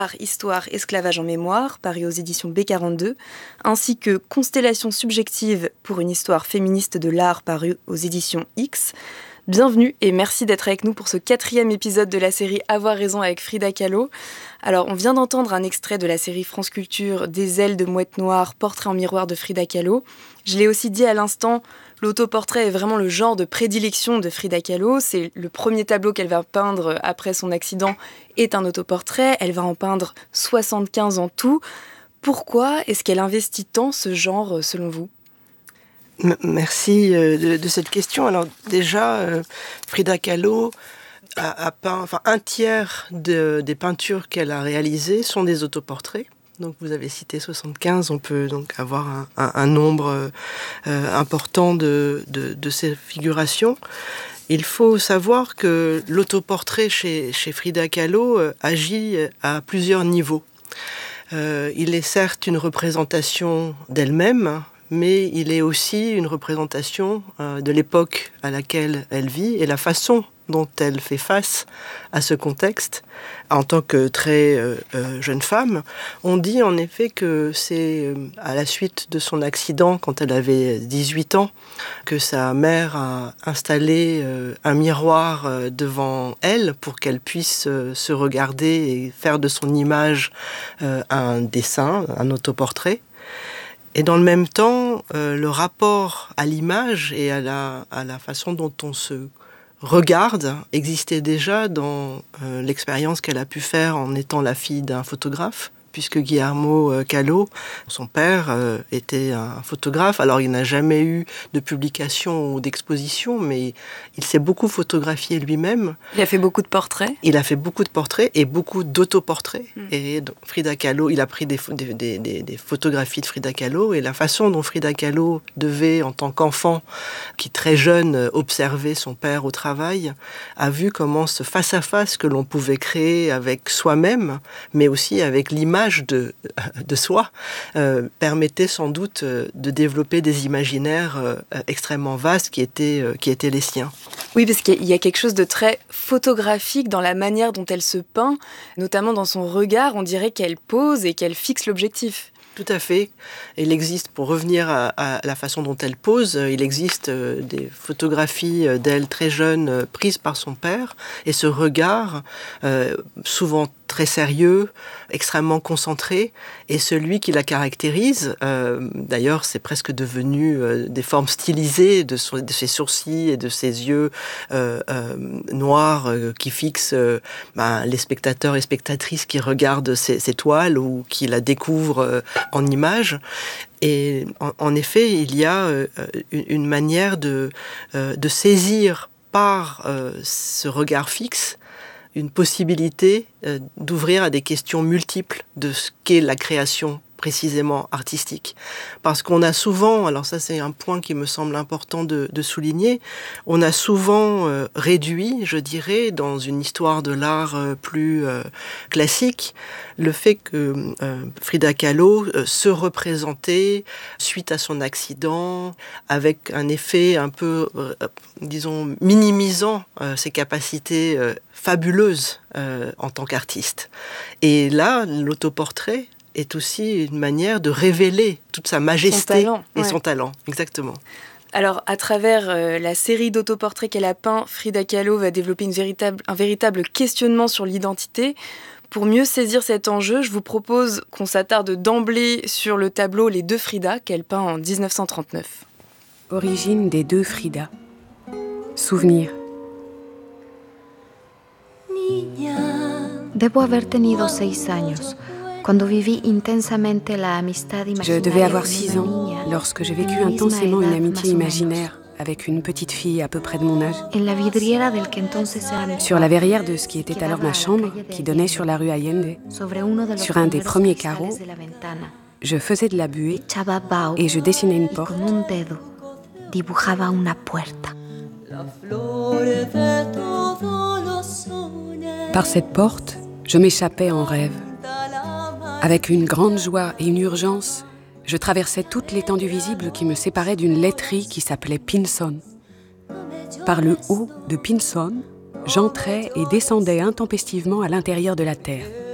Histoire, esclavage en mémoire, paru aux éditions B42, ainsi que Constellation subjective pour une histoire féministe de l'art, paru aux éditions X. Bienvenue et merci d'être avec nous pour ce 4e épisode de la série Avoir raison avec Frida Kahlo. Alors, on vient d'entendre un extrait de la série France Culture Des ailes de mouette noire, portrait en miroir de Frida Kahlo. Je l'ai aussi dit à l'instant, l'autoportrait est vraiment le genre de prédilection de Frida Kahlo. C'est le premier tableau qu'elle va peindre après son accident est un autoportrait. Elle va en peindre 75 en tout. Pourquoi est-ce qu'elle investit tant ce genre, selon vous ? Merci de cette question. Alors déjà, Frida Kahlo a peint, un tiers des peintures qu'elle a réalisées sont des autoportraits. Donc vous avez cité 75, on peut donc avoir un nombre important de ces figurations. Il faut savoir que l'autoportrait chez Frida Kahlo agit à plusieurs niveaux. Il est certes une représentation d'elle-même, mais il est aussi une représentation de l'époque à laquelle elle vit et la façon dont elle fait face à ce contexte. En tant que très jeune femme, on dit en effet que c'est à la suite de son accident, quand elle avait 18 ans, que sa mère a installé un miroir devant elle pour qu'elle puisse se regarder et faire de son image un dessin, un autoportrait. Et dans le même temps, le rapport à l'image et à la façon dont on se regarde existait déjà dans l'expérience qu'elle a pu faire en étant la fille d'un photographe, puisque Guillermo Kahlo, son père, était un photographe. Alors il n'a jamais eu de publication ou d'exposition, mais il s'est beaucoup photographié lui-même. Il a fait beaucoup de portraits. Il a fait beaucoup de portraits et beaucoup d'autoportraits. Et donc, Frida Kahlo, il a pris des photographies de Frida Kahlo, et la façon dont Frida Kahlo devait, en tant qu'enfant, qui très jeune observait son père au travail, a vu comment ce face-à-face que l'on pouvait créer avec soi-même, mais aussi avec l'image de soi, permettait sans doute de développer des imaginaires extrêmement vastes qui étaient les siens. Oui, parce qu'il y a quelque chose de très photographique dans la manière dont elle se peint, notamment dans son regard. On dirait qu'elle pose et qu'elle fixe l'objectif. Tout à fait. Il existe, pour revenir à la façon dont elle pose, il existe des photographies d'elle très jeune prises par son père, et ce regard, souvent très sérieux, extrêmement concentré, et celui qui la caractérise, d'ailleurs c'est presque devenu des formes stylisées de ses sourcils et de ses yeux noirs qui fixent les spectateurs et spectatrices qui regardent ces toiles ou qui la découvrent en images. Et en effet, il y a une manière de saisir par ce regard fixe une possibilité d'ouvrir à des questions multiples de ce qu'est la création précisément artistique. Parce qu'on a souvent, alors ça c'est un point qui me semble important de souligner, on a souvent réduit, je dirais, dans une histoire de l'art plus classique, le fait que Frida Kahlo se représentait suite à son accident, avec un effet un peu, disons, minimisant ses capacités fabuleuses en tant qu'artiste. Et là, l'autoportrait est aussi une manière de révéler toute sa majesté son talent, exactement. Alors, à travers la série d'autoportraits qu'elle a peint, Frida Kahlo va développer un véritable questionnement sur l'identité. Pour mieux saisir cet enjeu, je vous propose qu'on s'attarde d'emblée sur le tableau Les deux Frida qu'elle peint en 1939. Origine des deux Frida. Souvenir. Debo haber tenido 6 años. Je devais avoir 6 ans lorsque j'ai vécu intensément une amitié imaginaire avec une petite fille à peu près de mon âge. Sur la verrière de ce qui était alors ma chambre, qui donnait sur la rue Allende, sur un des premiers carreaux, je faisais de la buée et je dessinais une porte. Par cette porte, je m'échappais en rêve. Avec une grande joie et une urgence, je traversais toute l'étendue visible qui me séparait d'une laiterie qui s'appelait Pinson. Par le haut de Pinson, j'entrais et descendais intempestivement à l'intérieur de la terre.